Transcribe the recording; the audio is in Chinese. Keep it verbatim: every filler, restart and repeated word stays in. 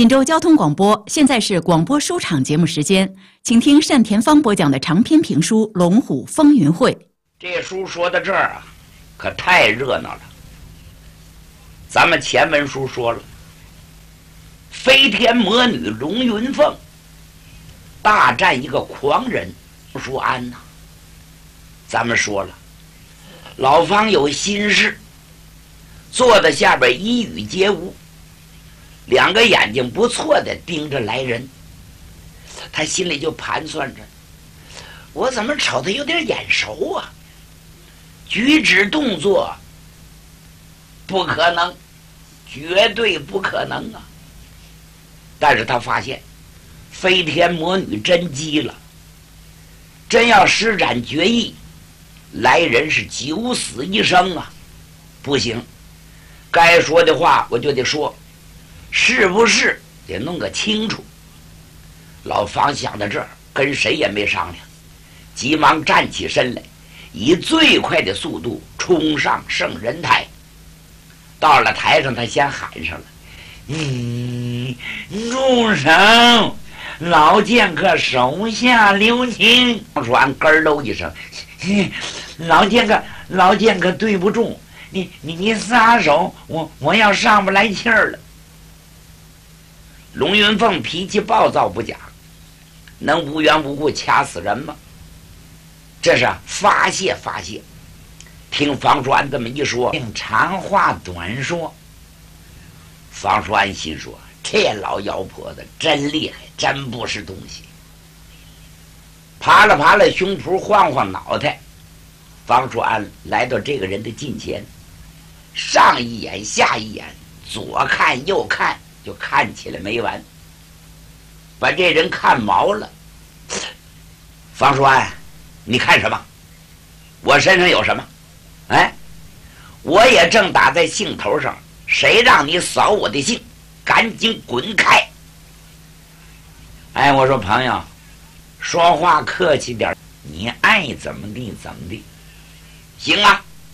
锦州交通广播，现在是广播书场节目时间，请听单田芳播讲的长篇评书《龙虎风云会》。 这书说到这儿啊，可太热闹了。咱们前文书说了，飞天魔女龙云凤大战一个狂人舒安呐、啊。咱们说了，老方有心事，坐在下边一语皆无，两个眼睛不错的盯着来人，他心里就盘算着，我怎么瞅他有点眼熟啊？举止动作不可能，绝对不可能啊！但是他发现飞天魔女真急了，真要施展绝艺，来人是九死一生啊！不行，该说的话我就得说，是不是得弄个清楚？老方想到这儿，跟谁也没商量，急忙站起身来，以最快的速度冲上圣人台。到了台上，他先喊上了：“嗯，住手！老剑客手下留情！”说完，咯喽一声：“老剑客，老剑客，对不住，你你你撒手，我我要上不来气儿了。”龙云凤脾气暴躁不假，能无缘无故掐死人吗？这是发泄发泄。听房叔安这么一说，长话短说。房叔安心说，这老妖婆子真厉害，真不是东西。爬了爬了胸脯，晃晃脑袋，房叔安来到这个人的近前，上一眼下一眼，左看右看，就看起来没完，把这人看毛了。房叔安，你看什么？我身上有什么？哎，我也正打在兴头上，谁让你扫我的兴？赶紧滚开！哎，我说朋友，说话客气点，你爱怎么地怎么地，行啊？